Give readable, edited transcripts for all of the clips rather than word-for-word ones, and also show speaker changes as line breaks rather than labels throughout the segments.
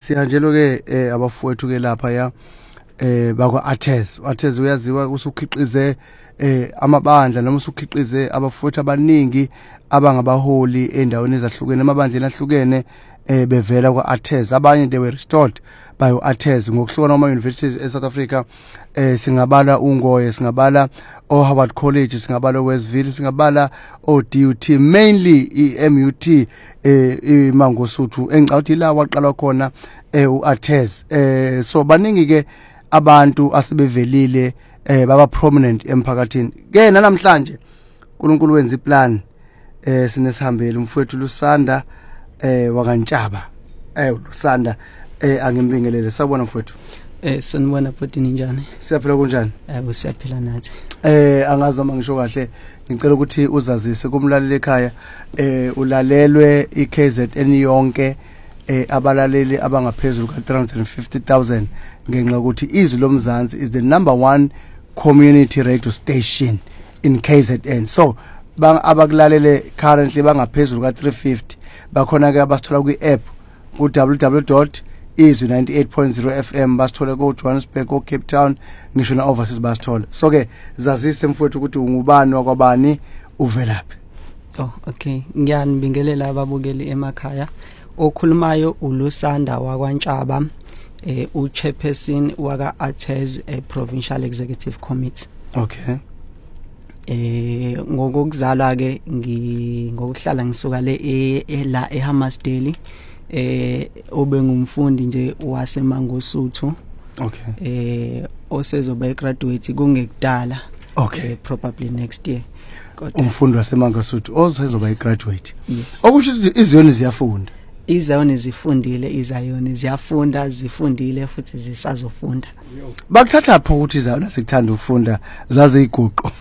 sihanjelo ke abafowethu ke lapha ya bakwa Artes uyaziwa usukhiqize amabandla noma usukhiqize abafowethu abaningi abangabaholi endaweni ezahlukene amabandla ahlukene bevela kwa Artes abanye they were restored by Artes ngokuhlukana ama universities eSouth Africa singabala uNgoye singabala Howard College singabala Westville singabala DUT mainly iMUT iMangosuthu engicawuthi la waqala khona uArtes so baningi ke abantu asebevelile baba prominent emphakathini ke namhlanje uNkulunkulu wenza iplan sinesihambele umfowethu Lusanda wakantshaba Lusanda angimbingelele sabona mfowethu
sanibona bhuti ninjani
siyaphila kunjani
siyaphila nathi
angazi noma ngisho kahle ngicela ukuthi uzazise kumlaleli ekhaya ulalelwe iKZN yonke abalaleli abangaphezulu ka350,000 ngenxa ukuthi izwi lomzansi is the #1 community radio station in KZN so abakulalele currently bangaphezulu ka350 bakhona ke abasithola kwi-app ku www.izwi98.0 FM basithola ko Johannesburg ko Cape Town ngisho na overseas basithola so ke zazise mfowethu ukuthi ungubani wakwabani uvelaphi
okay ngiyanibingelela ababukeli emakhaya okhulumayo uLusanda wakwaNtshaba uchairperson waka Artes Provincial Executive Committee
okay
ngokuzalwa ke ngokuhlala ngisuka le la eHammersdale obengumfundi nje waseMangosuthu
okay
osezoba graduate kungekudala
okay
probably next year
umfundi waseMangosuthu osezoba graduate
yes
okusho ukuthi iziyoni ziyafunda
izayoni zifundile izayoni ziyafunda zifundile futhi zisazofunda
bakuthatha pho ukuthi izayona sikuthanda ukufunda zaze iguqo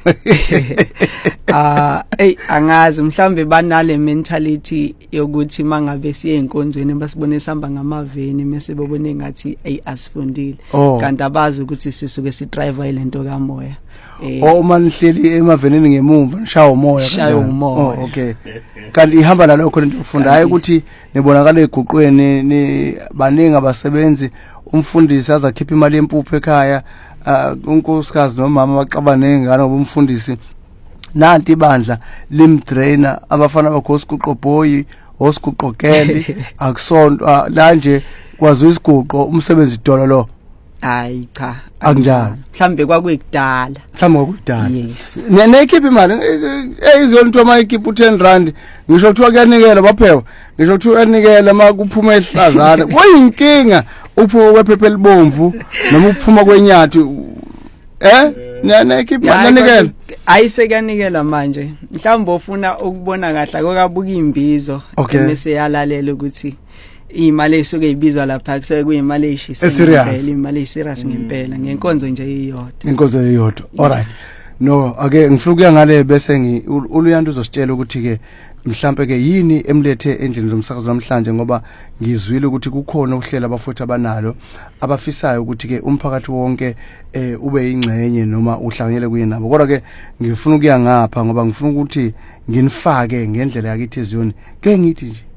angazi mhlambe banale mentality yokuthi mangabe siye enkonzweni basibone sihamba ngamaveni mase bebone ngathi asifundile kanti abazi ukuthi sisuke si drive ilento kamoya
uma nihleli emavenini ngemumva nishaya umoya okay kanti ihamba lalokho lento ufunda hayi ukuthi nibonakala eguqweni ni baningi abasebenzi umfundisi azakhipha imali yempuphu ekhaya unkosikazi nomama baxabane ngane ngoba umfundisi nanti ibandla limdrainer abafana bakho osiguqo boy osiguqokeli akusonto la nje kwaziwa isiguqo umsebenzi idolo lo
hayi cha
akunjalo
mhlambe kwakuyidala
yes nekhipha imali izonto mayikhipha u10 ngisho kuthiwa kuyanikela baphewa ngisho kuthiwa kuyanikela makuphuma ehlazana kuyinkinga uphuma kwephepha elibomvu noma uphuma kwenyathi nekhipha nanikela
ayisekuyanikela manje mhlawumbe ofuna ukubona kahle kokabuka imbizo bese yalalela ukuthi imali esuke ibizwa lapha kusekuyimali eshisa imali serious ngempela ngenkonzo nje iyodwa
alright no ake ngifuna ukuya ngale bese uLuyanda uzositshela ukuthi ke mhlambe ke yini emlethe endlini zomsakazo namhlanje ngoba ngizwile ukuthi kukhona ukuhlela abafowethu abanalo abafisayo ukuthi ke umphakathi wonke ube ingcenye noma uhlanganyele kuye nabo kodwa ke ngifuna ukuya ngapha ngoba ngifuna ukuthi nginifake ngendlela yakithi eziyoni ke ngithi nje